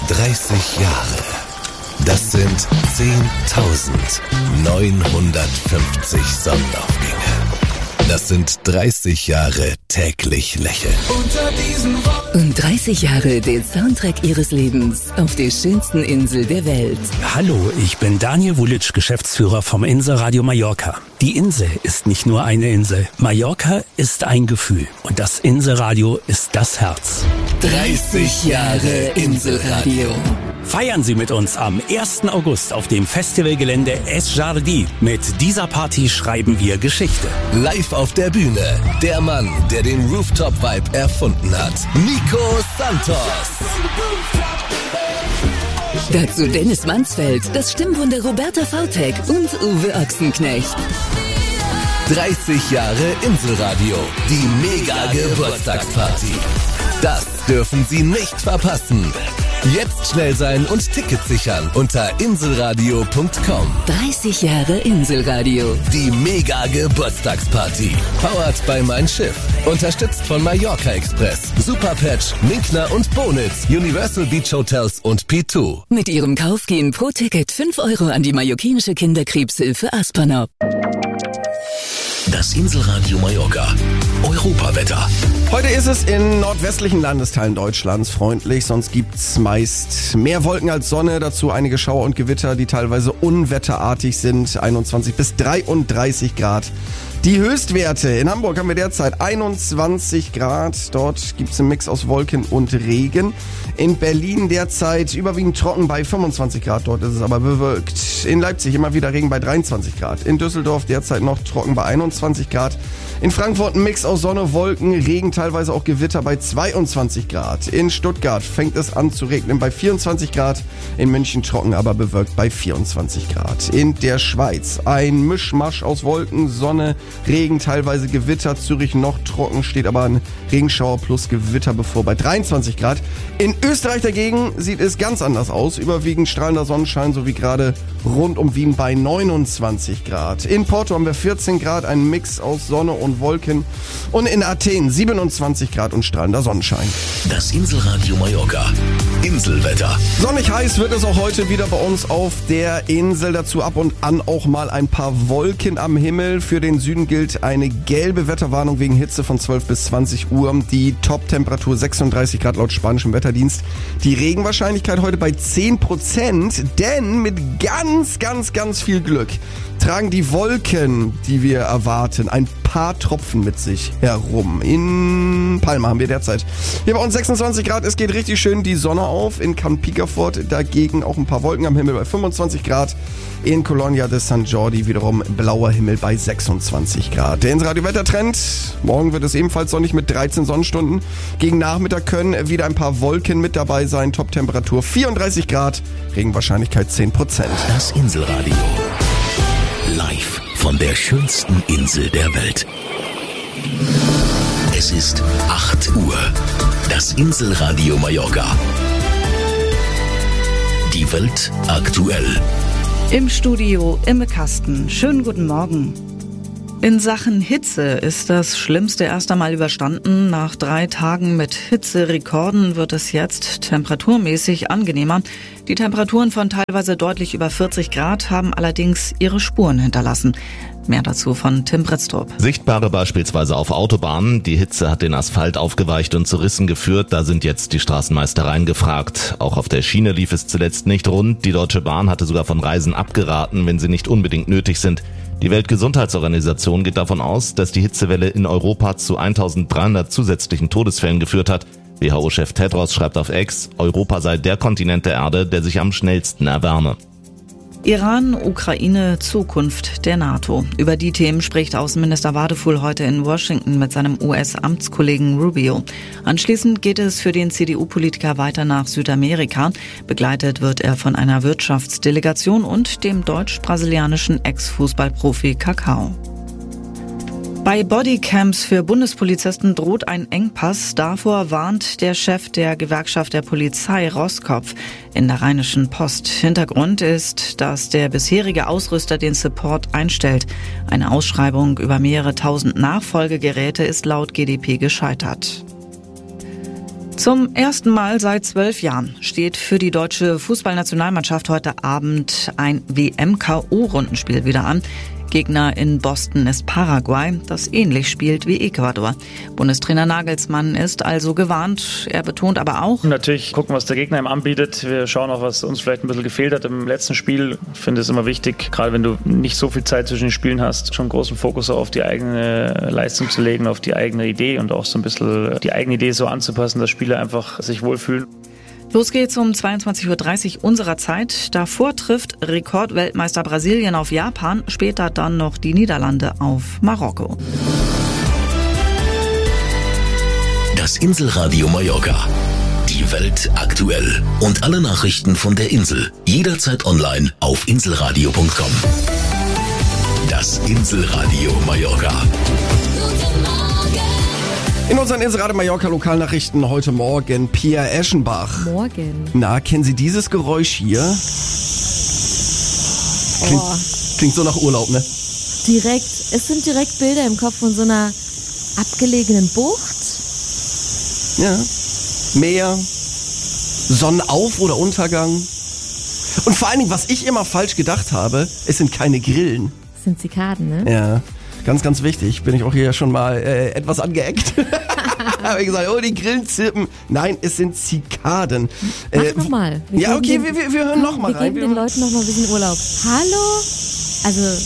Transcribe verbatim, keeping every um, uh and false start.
dreißig Jahre. Das sind zehntausendneunhundertfünfzig Sonnenaufgänge. Das sind dreißig Jahre täglich lächeln. Und dreißig Jahre den Soundtrack ihres Lebens auf der schönsten Insel der Welt. Hallo, ich bin Daniel Vulic, Geschäftsführer vom Inselradio Mallorca. Die Insel ist nicht nur eine Insel. Mallorca ist ein Gefühl. Und das Inselradio ist das Herz. dreißig Jahre Inselradio. Feiern Sie mit uns am ersten August auf dem Festivalgelände Es Jardí. Mit dieser Party schreiben wir Geschichte. Live auf der Bühne, der Mann, der den Rooftop-Vibe erfunden hat, Nico Santos. Dazu Dennis Mansfeld, das Stimmwunder Roberta Vautek und Uwe Ochsenknecht. dreißig Jahre Inselradio, die Mega-Geburtstagsparty. Das dürfen Sie nicht verpassen. Jetzt schnell sein und Tickets sichern unter inselradio punkt com. dreißig Jahre Inselradio. Die Mega-Geburtstagsparty. Powered by Mein Schiff. Unterstützt von Mallorca Express, Superpatch, Minkner und Bonitz, Universal Beach Hotels und P zwei. Mit ihrem Kauf gehen pro Ticket fünf Euro an die mallorquinische Kinderkrebshilfe Aspernop. Das Inselradio Mallorca. Europawetter. Heute ist es in nordwestlichen Landesteilen Deutschlands freundlich, sonst gibt's meist mehr Wolken als Sonne, dazu einige Schauer und Gewitter, die teilweise unwetterartig sind, einundzwanzig bis dreiunddreißig Grad. Die Höchstwerte in Hamburg haben wir derzeit einundzwanzig Grad, dort gibt's einen Mix aus Wolken und Regen. In Berlin derzeit überwiegend trocken bei fünfundzwanzig Grad, dort ist es aber bewölkt. In Leipzig immer wieder Regen bei dreiundzwanzig Grad. In Düsseldorf derzeit noch trocken bei einundzwanzig Grad. In Frankfurt ein Mix aus Sonne, Wolken, Regen, teilweise auch Gewitter bei zweiundzwanzig Grad. In Stuttgart fängt es an zu regnen bei vierundzwanzig Grad. In München trocken, aber bewölkt bei vierundzwanzig Grad. In der Schweiz ein Mischmasch aus Wolken, Sonne, Regen, teilweise Gewitter. Zürich noch trocken, steht aber ein Regenschauer plus Gewitter bevor bei dreiundzwanzig Grad. In Österreich dagegen sieht es ganz anders aus. Überwiegend strahlender Sonnenschein, so wie gerade rund um Wien bei neunundzwanzig Grad. In Porto haben wir vierzehn Grad, ein Mix aus Sonne und Wolken. Und in Athen siebenundzwanzig Grad und strahlender Sonnenschein. Das Inselradio Mallorca. Inselwetter. Sonnig heiß wird es auch heute wieder bei uns auf der Insel. Dazu ab und an auch mal ein paar Wolken am Himmel. Für den Süden gilt eine gelbe Wetterwarnung wegen Hitze von zwölf bis zwanzig Uhr. Die Top-Temperatur sechsunddreißig Grad laut spanischem Wetterdienst. Die Regenwahrscheinlichkeit heute bei zehn Prozent, denn mit ganz, ganz, ganz viel Glück tragen die Wolken, die wir erwarten, ein paar Tropfen mit sich herum. In Palma haben wir derzeit hier bei uns sechsundzwanzig Grad. Es geht richtig schön die Sonne auf. In Camp Picafort dagegen auch ein paar Wolken am Himmel bei fünfundzwanzig Grad. In Colonia de San Jordi wiederum blauer Himmel bei sechsundzwanzig Grad. Der Inselradio-Wettertrend. Morgen wird es ebenfalls sonnig mit dreizehn Sonnenstunden. Gegen Nachmittag können wieder ein paar Wolken mit dabei sein. Top-Temperatur vierunddreißig Grad. Regenwahrscheinlichkeit zehn Prozent. Das Inselradio. Live von der schönsten Insel der Welt. Es ist acht Uhr. Das Inselradio Mallorca. Die Welt aktuell. Im Studio Imme Kasten. Schönen guten Morgen. In Sachen Hitze ist das Schlimmste erst einmal überstanden. Nach drei Tagen mit Hitzerekorden wird es jetzt temperaturmäßig angenehmer. Die Temperaturen von teilweise deutlich über vierzig Grad haben allerdings ihre Spuren hinterlassen. Mehr dazu von Tim Britztrup. Sichtbare beispielsweise auf Autobahnen. Die Hitze hat den Asphalt aufgeweicht und zu Rissen geführt. Da sind jetzt die Straßenmeistereien gefragt. Auch auf der Schiene lief es zuletzt nicht rund. Die Deutsche Bahn hatte sogar von Reisen abgeraten, wenn sie nicht unbedingt nötig sind. Die Weltgesundheitsorganisation geht davon aus, dass die Hitzewelle in Europa zu eintausenddreihundert zusätzlichen Todesfällen geführt hat. W H O-Chef Tedros schreibt auf X, Europa sei der Kontinent der Erde, der sich am schnellsten erwärme. Iran, Ukraine, Zukunft der NATO. Über die Themen spricht Außenminister Wadefuhl heute in Washington mit seinem U S-Amtskollegen Rubio. Anschließend geht es für den C D U-Politiker weiter nach Südamerika. Begleitet wird er von einer Wirtschaftsdelegation und dem deutsch-brasilianischen Ex-Fußballprofi Kakao. Bei Bodycams für Bundespolizisten droht ein Engpass. Davor warnt der Chef der Gewerkschaft der Polizei, Roskopf, in der Rheinischen Post. Hintergrund ist, dass der bisherige Ausrüster den Support einstellt. Eine Ausschreibung über mehrere tausend Nachfolgegeräte ist laut G d P gescheitert. Zum ersten Mal seit zwölf Jahren steht für die deutsche Fußballnationalmannschaft heute Abend ein W M-K O-Rundenspiel wieder an. Gegner in Boston ist Paraguay, das ähnlich spielt wie Ecuador. Bundestrainer Nagelsmann ist also gewarnt. Er betont aber auch: Natürlich gucken, was der Gegner ihm anbietet. Wir schauen auch, was uns vielleicht ein bisschen gefehlt hat im letzten Spiel. Ich finde es immer wichtig, gerade wenn du nicht so viel Zeit zwischen den Spielen hast, schon großen Fokus auf die eigene Leistung zu legen, auf die eigene Idee und auch so ein bisschen die eigene Idee so anzupassen, dass Spieler einfach sich wohlfühlen. Los geht's um zweiundzwanzig Uhr dreißig unserer Zeit. Davor trifft Rekordweltmeister Brasilien auf Japan, später dann noch die Niederlande auf Marokko. Das Inselradio Mallorca. Die Welt aktuell. Und alle Nachrichten von der Insel. Jederzeit online auf inselradio punkt com. Das Inselradio Mallorca. In unseren Inselradio Mallorca Lokalnachrichten heute Morgen Pia Eschenbach. Morgen. Na, kennen Sie dieses Geräusch hier? Klingt, Oh. klingt so nach Urlaub, ne? Direkt, es sind direkt Bilder im Kopf von so einer abgelegenen Bucht. Ja. Meer, Sonnenauf- oder Untergang. Und vor allen Dingen, was ich immer falsch gedacht habe, es sind keine Grillen. Das sind Zikaden, ne? Ja, ganz, ganz wichtig. Bin ich auch hier schon mal äh, etwas angeeckt. Habe ich gesagt, oh, die Grillen zirpen. Nein, es sind Zikaden. Mach Äh, nochmal. Ja, okay, wir, wir, wir hören nochmal Wir rein. geben den Leuten nochmal ein bisschen Urlaub. Hallo? Also,